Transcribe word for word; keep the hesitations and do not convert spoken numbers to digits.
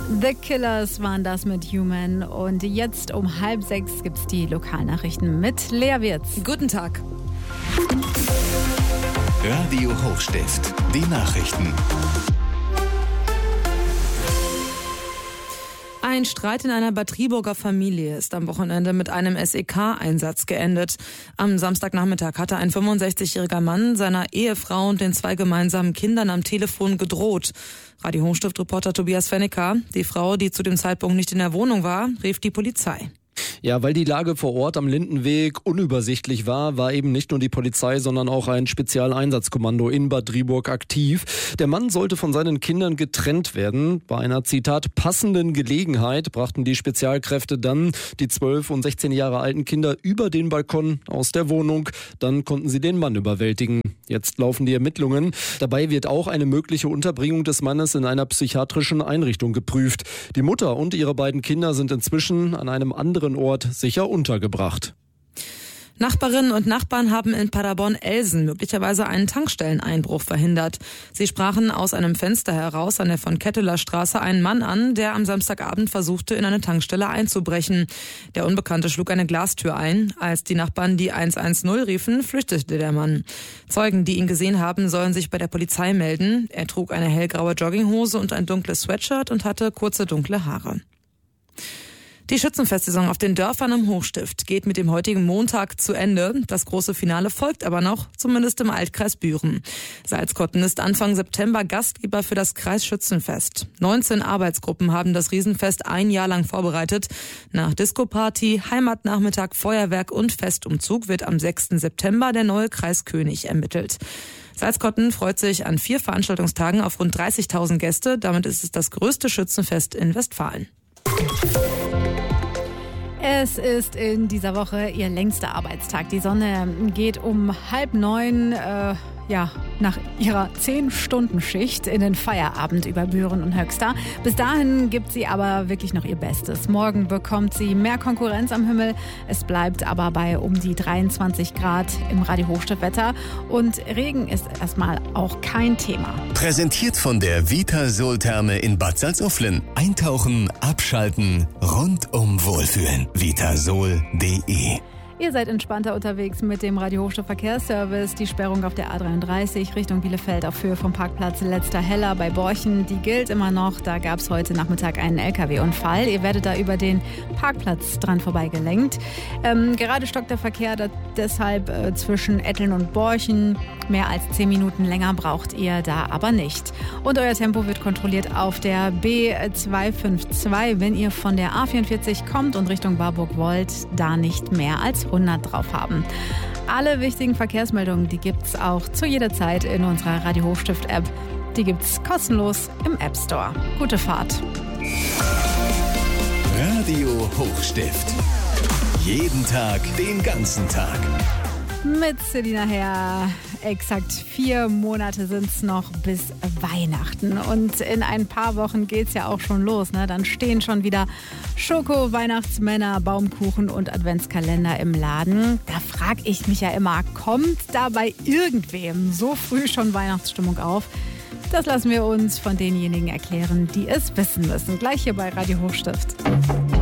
The Killers waren das mit Human. Und jetzt um halb sechs gibt es die Lokalnachrichten mit Lea Wirz. Guten Tag. Radio Hochstift, die Nachrichten. Ein Streit in einer Bad Driburger Familie ist am Wochenende mit einem S E K-Einsatz geendet. Am Samstagnachmittag hatte ein fünfundsechzigjähriger Mann seiner Ehefrau und den zwei gemeinsamen Kindern am Telefon gedroht. Radio Hochstift-Reporter Tobias Fennecker, die Frau, die zu dem Zeitpunkt nicht in der Wohnung war, rief die Polizei. Ja, weil die Lage vor Ort am Lindenweg unübersichtlich war, war eben nicht nur die Polizei, sondern auch ein Spezialeinsatzkommando in Bad Driburg aktiv. Der Mann sollte von seinen Kindern getrennt werden. Bei einer, Zitat, passenden Gelegenheit brachten die Spezialkräfte dann die zwölf und sechzehn Jahre alten Kinder über den Balkon aus der Wohnung. Dann konnten sie den Mann überwältigen. Jetzt laufen die Ermittlungen. Dabei wird auch eine mögliche Unterbringung des Mannes in einer psychiatrischen Einrichtung geprüft. Die Mutter und ihre beiden Kinder sind inzwischen an einem anderen Ort sicher untergebracht. Nachbarinnen und Nachbarn haben in Paderborn-Elsen möglicherweise einen Tankstelleneinbruch verhindert. Sie sprachen aus einem Fenster heraus an der von Ketteler Straße einen Mann an, der am Samstagabend versuchte, in eine Tankstelle einzubrechen. Der Unbekannte schlug eine Glastür ein. Als die Nachbarn die hundertzehn riefen, flüchtete der Mann. Zeugen, die ihn gesehen haben, sollen sich bei der Polizei melden. Er trug eine hellgraue Jogginghose und ein dunkles Sweatshirt und hatte kurze dunkle Haare. Die Schützenfestsaison auf den Dörfern im Hochstift geht mit dem heutigen Montag zu Ende. Das große Finale folgt aber noch, zumindest im Altkreis Büren. Salzkotten ist Anfang September Gastgeber für das Kreisschützenfest. neunzehn Arbeitsgruppen haben das Riesenfest ein Jahr lang vorbereitet. Nach Disco-Party, Heimatnachmittag, Feuerwerk und Festumzug wird am sechsten September der neue Kreiskönig ermittelt. Salzkotten freut sich an vier Veranstaltungstagen auf rund dreißigtausend Gäste. Damit ist es das größte Schützenfest in Westfalen. Es ist in dieser Woche ihr längster Arbeitstag. Die Sonne geht um halb neun äh, ja, nach ihrer zehn-Stunden-Schicht in den Feierabend über Büren und Höxter. Bis dahin gibt sie aber wirklich noch ihr Bestes. Morgen bekommt sie mehr Konkurrenz am Himmel. Es bleibt aber bei um die dreiundzwanzig Grad im Radio Hochstift-Wetter. Und Regen ist erstmal auch kein Thema. Präsentiert von der Vitasol-Therme in Bad Salzuflen. Eintauchen, abschalten, rundum wohlfühlen. vitasol punkt de. Ihr seid entspannter unterwegs mit dem Radio Hochstift Verkehrsservice. Die Sperrung auf der A dreiunddreißig Richtung Bielefeld auf Höhe vom Parkplatz Letzter Heller bei Borchen, die gilt immer noch. Da gab es heute Nachmittag einen L K W-Unfall. Ihr werdet da über den Parkplatz dran vorbeigelenkt. Ähm, gerade stockt der Verkehr da deshalb äh, zwischen Etteln und Borchen. Mehr als zehn Minuten länger braucht ihr da aber nicht. Und euer Tempo wird kontrolliert auf der B zweihundertzweiundfünfzig, wenn ihr von der A vierundvierzig kommt und Richtung Warburg wollt, da nicht mehr als hundert drauf haben. Alle wichtigen Verkehrsmeldungen, die gibt's auch zu jeder Zeit in unserer Radio Hochstift App. Die gibt's kostenlos im App Store. Gute Fahrt. Radio Hochstift. Jeden Tag, den ganzen Tag. Mit Selina Herr. Exakt vier Monate sind es noch bis Weihnachten. Und in ein paar Wochen geht es ja auch schon los. Ne? Dann stehen schon wieder Schoko, Weihnachtsmänner, Baumkuchen und Adventskalender im Laden. Da frage ich mich ja immer, kommt da bei irgendwem so früh schon Weihnachtsstimmung auf? Das lassen wir uns von denjenigen erklären, die es wissen müssen. Gleich hier bei Radio Hochstift.